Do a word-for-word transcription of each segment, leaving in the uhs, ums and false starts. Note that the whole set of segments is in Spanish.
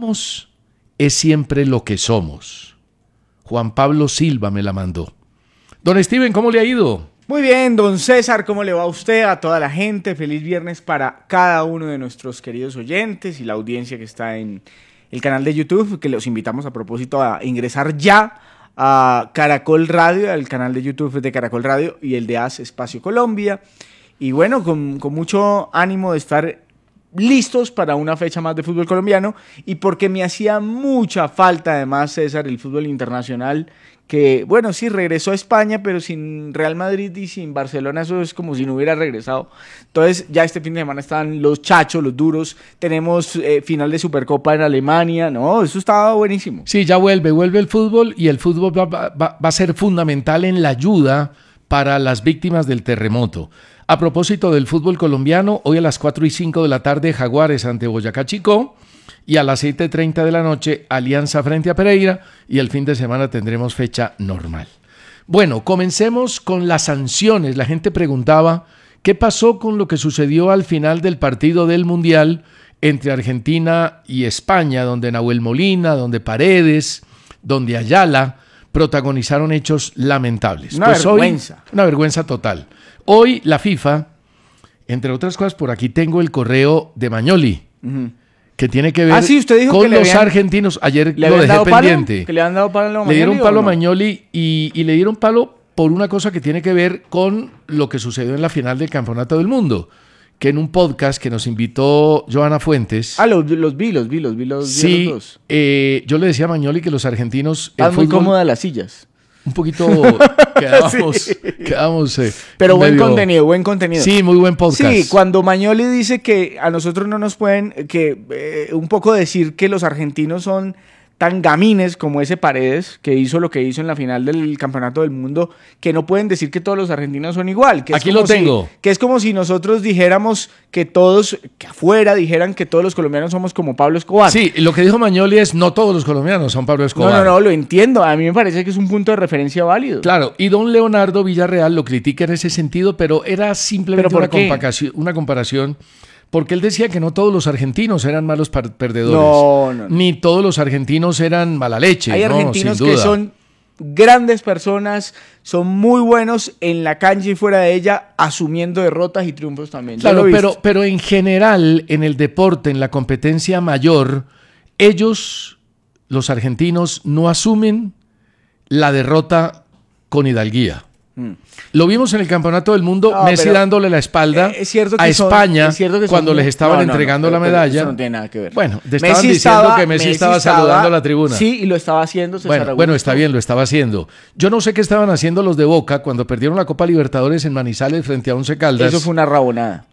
somos es siempre lo que somos. Juan Pablo Silva me la mandó. Don Steven, ¿cómo le ha ido? Muy bien, don César, ¿cómo le va a usted, a toda la gente? Feliz viernes para cada uno de nuestros queridos oyentes y la audiencia que está en el canal de YouTube, que los invitamos a propósito a ingresar ya a Caracol Radio, al canal de YouTube de Caracol Radio y el de A S Espacio Colombia. Y bueno, con, con mucho ánimo de estar listos para una fecha más de fútbol colombiano y porque me hacía mucha falta además, César, el fútbol internacional, que bueno, sí regresó a España, pero sin Real Madrid y sin Barcelona eso es como si no hubiera regresado. Entonces ya este fin de semana están los chachos, los duros, tenemos eh, final de Supercopa en Alemania, no, eso estaba buenísimo. Sí, ya vuelve, vuelve el fútbol y el fútbol va, va, va a ser fundamental en la ayuda para las víctimas del terremoto. A propósito del fútbol colombiano, hoy a las cuatro y cinco de la tarde Jaguares ante Boyacá Chicó y a las siete y treinta de la noche Alianza frente a Pereira y el fin de semana tendremos fecha normal. Bueno, comencemos con las sanciones. La gente preguntaba qué pasó con lo que sucedió al final del partido del Mundial entre Argentina y España, donde Nahuel Molina, donde Paredes, donde Ayala protagonizaron hechos lamentables. Una pues vergüenza. Hoy, una vergüenza total. Hoy la FIFA, entre otras cosas, por aquí tengo el correo de Magnoli, uh-huh. que tiene que ver ah, sí, usted dijo con que le los habían, argentinos. Ayer ¿le lo dejé dado pendiente. Palo? ¿Que le han dado palo a Magnoli? Le dieron palo a no? Magnoli y, y le dieron palo por una cosa que tiene que ver con lo que sucedió en la final del Campeonato del Mundo, que en un podcast que nos invitó Joana Fuentes. Ah, los, los vi, los vi, los vi, los sí, vi los dos. Eh, yo le decía a Magnoli que los argentinos... Están muy cómodas las sillas. Un poquito quedábamos, sí. quedábamos eh, pero medio... buen contenido, buen contenido. Sí, muy buen podcast. Sí, cuando Magnoli dice que a nosotros no nos pueden, que eh, un poco decir que los argentinos son tan gamines como ese Paredes, que hizo lo que hizo en la final del Campeonato del Mundo, que no pueden decir que todos los argentinos son igual. Que es Aquí como lo tengo. Si, que es como si nosotros dijéramos que todos, que afuera dijeran que todos los colombianos somos como Pablo Escobar. Sí, lo que dijo Magnoli es no todos los colombianos son Pablo Escobar. No, no, no, lo entiendo. A mí me parece que es un punto de referencia válido. Claro, y don Leonardo Villarreal lo critica en ese sentido, pero era simplemente ¿Pero una, por qué? comparación, una comparación, porque él decía que no todos los argentinos eran malos perdedores. No, no, no. Ni todos los argentinos eran mala leche. Hay no, argentinos sin duda. que son grandes personas, son muy buenos en la cancha y fuera de ella, asumiendo derrotas y triunfos también. Claro, pero, pero en general, en el deporte, en la competencia mayor, ellos, los argentinos, no asumen la derrota con hidalguía. Mm. Lo vimos en el Campeonato del Mundo, no, Messi dándole la espalda eh, es cierto que a España son, es cierto que cuando son, les estaban no, no, entregando no, la medalla. Eso no tiene nada que ver. Bueno, te estaban Messi diciendo estaba, que Messi, Messi estaba, estaba saludando a la tribuna. Sí, y lo estaba haciendo César Bueno, Augusto. bueno, está bien, lo estaba haciendo. Yo no sé qué estaban haciendo los de Boca cuando perdieron la Copa Libertadores en Manizales frente a Once Caldas. Eso fue una rabonada.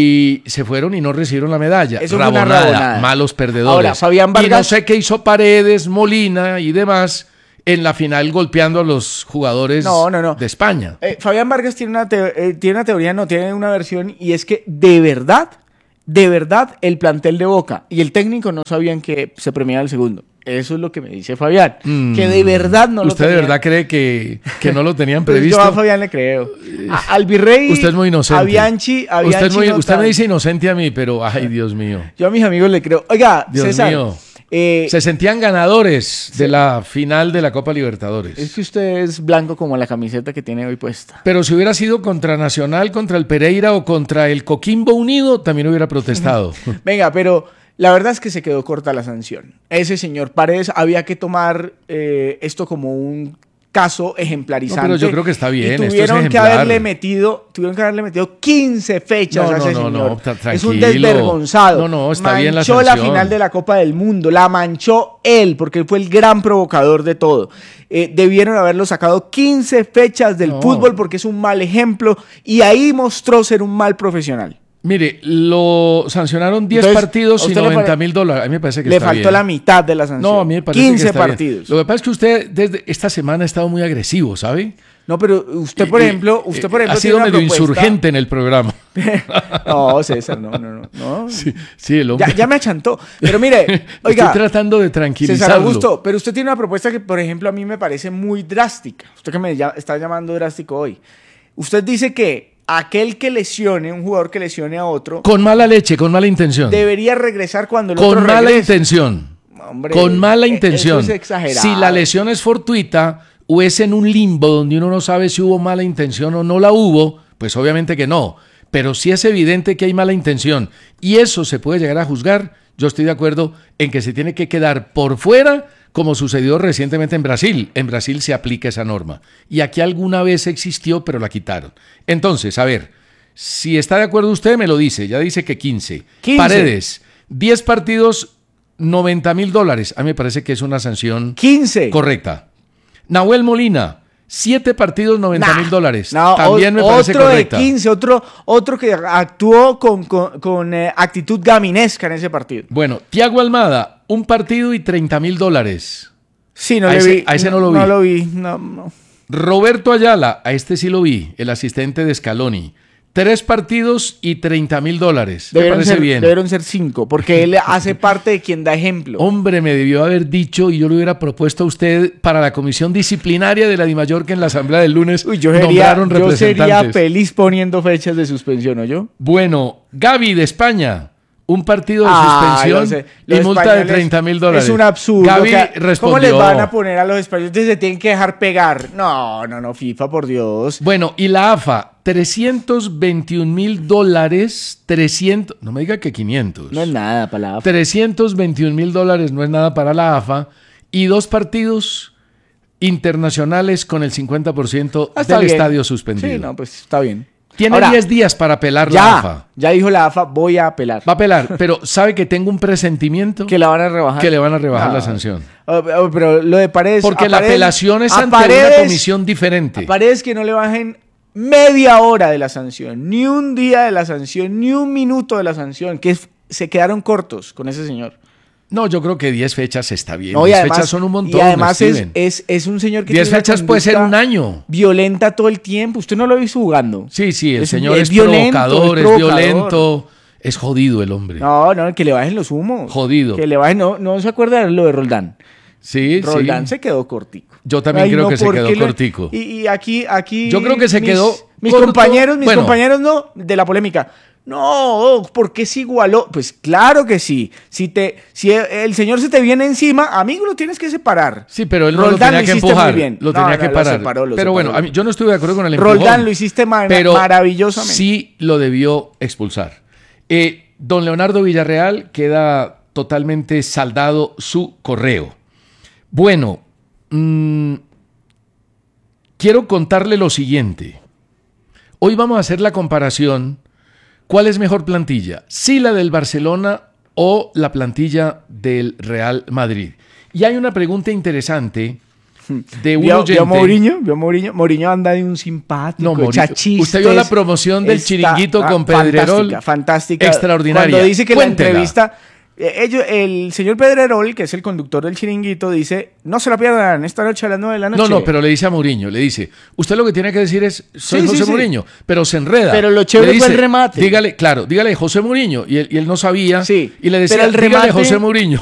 Y se fueron y no recibieron la medalla. Eso rabonada, fue una rabonada. Malos perdedores. Ahora, Fabián Vargas... Y no sé qué hizo Paredes, Molina y demás en la final golpeando a los jugadores no, no, no. de España. Eh, Fabián Vargas tiene una, te- eh, tiene una teoría, no, tiene una versión, y es que de verdad, de verdad, el plantel de Boca y el técnico no sabían que se premiaba el segundo. Eso es lo que me dice Fabián, mm, que de verdad no lo ¿Usted tenían. de verdad cree que, que no lo tenían previsto? Yo a Fabián le creo. A, al Virrey, usted es muy inocente. A Bianchi, a Bianchi usted, es muy, no usted tan... me dice inocente a mí, pero ay, Dios mío. Yo a mis amigos le creo. Oiga, Dios César, mío. Eh, se sentían ganadores de la final de la Copa Libertadores. Es que usted es blanco como la camiseta que tiene hoy puesta. Pero si hubiera sido contra Nacional, contra el Pereira o contra el Coquimbo Unido, también hubiera protestado. Venga, pero la verdad es que se quedó corta la sanción. Ese señor Paredes había que tomar eh, esto como un caso ejemplarizante. No, pero yo creo que está bien. Y tuvieron esto es que haberle metido, tuvieron que haberle metido quince fechas no, a ese no, señor. No, no, es un desvergonzado. No, no, está manchó bien la sanción. la final de la Copa del Mundo, la manchó él, porque él fue el gran provocador de todo. Eh, debieron haberlo sacado quince fechas del no. fútbol porque es un mal ejemplo y ahí mostró ser un mal profesional. Mire, lo sancionaron diez Entonces, partidos y noventa mil dólares. A mí me parece que le está bien. Le faltó la mitad de la sanción. No, a mí me parece quince que está partidos. Bien. Lo que pasa es que usted desde esta semana ha estado muy agresivo, ¿sabe? No, pero usted, por ejemplo, usted, por ejemplo, ha sido medio propuesta... insurgente en el programa. No, César, no, no, no. no. Sí, sí, el hombre. Ya, ya me achantó. Pero mire, oiga. Estoy tratando de tranquilizarlo. César Augusto, pero usted tiene una propuesta que, por ejemplo, a mí me parece muy drástica. Usted que me ya, está llamando drástico hoy. Usted dice que aquel que lesione, un jugador que lesione a otro... Con mala leche, con mala intención. Debería regresar cuando el con otro regrese. Con mala intención. Hombre, con mala intención. Eso es exagerado. Si la lesión es fortuita o es en un limbo donde uno no sabe si hubo mala intención o no la hubo, pues obviamente que no. Pero si es evidente que hay mala intención y eso se puede llegar a juzgar, yo estoy de acuerdo en que se tiene que quedar por fuera, como sucedió recientemente en Brasil. En Brasil se aplica esa norma. Y aquí alguna vez existió, pero la quitaron. Entonces, a ver, si está de acuerdo usted, me lo dice. Ya dice que quince. quince. Paredes, diez partidos, noventa mil dólares. A mí me parece que es una sanción quince. correcta. Nahuel Molina, siete partidos, noventa mil dólares. No, También me parece otro correcta. de quince, otro, otro que actuó con, con, con eh, actitud gaminesca en ese partido. Bueno, Thiago Almada, un partido y treinta mil dólares. Sí, no A le ese- vi. a ese no lo vi. No lo vi, no, no. Roberto Ayala, a este sí lo vi, el asistente de Scaloni. Tres partidos y treinta mil dólares. Me Debieron parece ser, bien. debieron ser cinco, porque él hace parte de quien da ejemplo. Hombre, me debió haber dicho y yo lo hubiera propuesto a usted para la comisión disciplinaria de la DIMAYOR que en la asamblea del lunes Uy, yo sería, nombraron yo sería representantes. feliz poniendo fechas de suspensión, ¿o yo? Bueno, Gaby de España, un partido de Ah, suspensión lo sé. y Los multa de españoles treinta mil dólares. Es un absurdo. Gaby que- respondió. ¿Cómo les van a poner a los españoles? Se tienen que dejar pegar. No, no, no, FIFA, por Dios. Bueno, y la A F A, trescientos veintiún mil dólares, trescientos, no me diga que quinientos. No es nada para la trescientos veintiún mil dólares no es nada para la A F A y dos partidos internacionales con el cincuenta por ciento Ah, está del bien. estadio suspendido. Sí, no, pues está bien. Tiene Ahora, diez días para apelar la ya, A F A. ya dijo la A F A, voy a apelar. Va a apelar, pero sabe que tengo un presentimiento Que la van a rebajar. que le van a rebajar No. la sanción. Oh, oh, pero lo de Paredes... Porque a la Paredes- apelación es a ante una Paredes- comisión diferente. a Paredes que no le bajen media hora de la sanción, ni un día de la sanción, ni un minuto de la sanción, que f- se quedaron cortos con ese señor. No, yo creo que diez fechas está bien. No, y diez además, fechas son un montón. y además es, Steven. es, es un señor que diez tiene una fechas puede ser conducta un año. violenta todo el tiempo. Usted no lo ha visto jugando. Sí, sí, el Es- señor es es, violento, provocador, es es, provocador. violento. Es jodido el hombre. No, no, que le bajen los humos. Jodido. Que le bajen, no, no se acuerda de lo de Roldán. Sí, Roldán sí. se quedó cortico. Yo también creo que se ¿por quedó qué le- cortico. Y, y aquí, aquí. Yo creo que se mis- quedó Mis corto. compañeros, mis Bueno. compañeros no, de la polémica. No, ¿por qué se igualó? Pues claro que sí. Si te, si el señor se te viene encima, amigo, lo tienes que separar. Sí, pero él no Roldán lo tenía que hiciste empujar. muy bien. Lo No, tenía no, que lo parar. separó, lo pero bueno, separó. a mí- yo no estuve de acuerdo con el empujón. Roldán lo hiciste ma- pero maravillosamente. sí lo debió expulsar. Eh, don Leonardo Villarreal queda totalmente saldado su correo. Bueno, mmm, quiero contarle lo siguiente. Hoy vamos a hacer la comparación. ¿Cuál es mejor plantilla? ¿Sí la del Barcelona o la plantilla del Real Madrid? Y hay una pregunta interesante de un ¿Vio, oyente. vio a Mourinho? ¿Vio a Mourinho? Mourinho anda de un simpático, No, Mourinho. echa chistes. ¿Usted vio la promoción del Está- chiringuito ah, con Pedrerol? Fantástica, fantástica. Extraordinaria. Cuando dice que Cuéntela. la entrevista... eh, ellos- el señor Pedrerol, que es el conductor del chiringuito, dice, no se la pierdan esta noche a las nueve de la noche. No, no, pero le dice a Mourinho, le dice, usted lo que tiene que decir es, soy Sí, José sí, sí. Mourinho, pero se enreda. Pero lo chévere Le fue el remate. Dígale, claro, dígale José Mourinho, y él, y él no sabía, Sí, y le decía, pero el dígale remate- José Mourinho.